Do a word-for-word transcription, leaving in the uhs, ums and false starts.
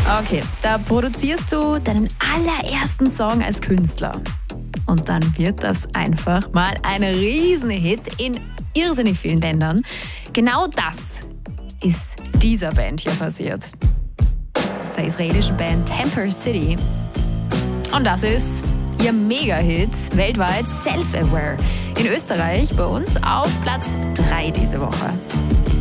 Okay, da produzierst du deinen allerersten Song als Künstler. Und dann wird das einfach mal ein Riesenhit in irrsinnig vielen Ländern. Genau das ist dieser Band hier passiert. Der israelischen Band Temper City. Und das ist ihr Mega-Hit weltweit Self-Aware. In Österreich bei uns auf Platz drei diese Woche.